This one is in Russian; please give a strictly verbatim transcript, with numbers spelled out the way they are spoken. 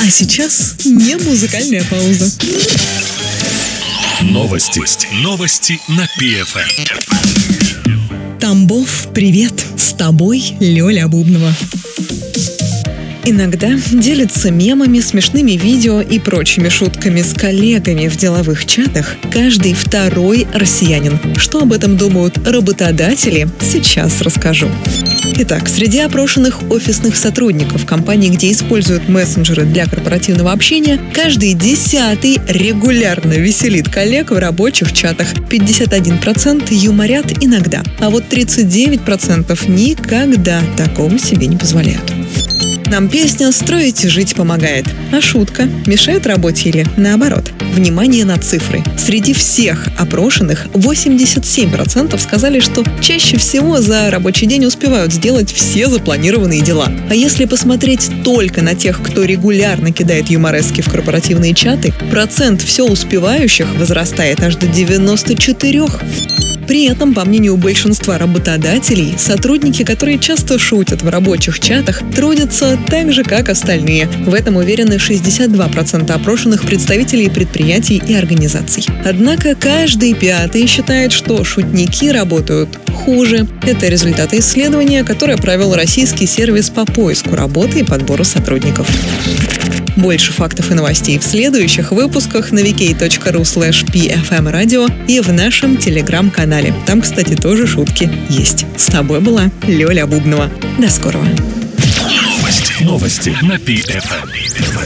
А сейчас не музыкальная пауза. Новости. Новости на пи эф эм. Тамбов, привет! С тобой Лёля Бубнова. Иногда делятся мемами, смешными видео и прочими шутками с коллегами в деловых чатах каждый второй россиянин. Что об этом думают работодатели, сейчас расскажу. Итак, среди опрошенных офисных сотрудников компаний, где используют мессенджеры для корпоративного общения, каждый десятый регулярно веселит коллег в рабочих чатах. пятьдесят один процент юморят иногда, а вот тридцать девять процентов никогда такого себе не позволяют. Нам песня «Строить и жить» помогает, а шутка мешает работе или наоборот? Внимание на цифры. Среди всех опрошенных восемьдесят семь процентов сказали, что чаще всего за рабочий день успевают сделать все запланированные дела. А если посмотреть только на тех, кто регулярно кидает юморески в корпоративные чаты, процент все успевающих возрастает аж до девяносто четыре процента. При этом, по мнению большинства работодателей, сотрудники, которые часто шутят в рабочих чатах, трудятся так же, как остальные. В этом уверены шестьдесят два процента опрошенных представителей предприятий и организаций. Однако каждый пятый считает, что шутники работают хуже. Это результаты исследования, которое провел российский сервис по поиску работы и подбору сотрудников. Больше фактов и новостей в следующих выпусках на ви кей точка ру слэш пи эф эм радио и в нашем телеграм-канале. Там, кстати, тоже шутки есть. С тобой была Лёля Бубнова. До скорого. Новости, новости на пи эф эм.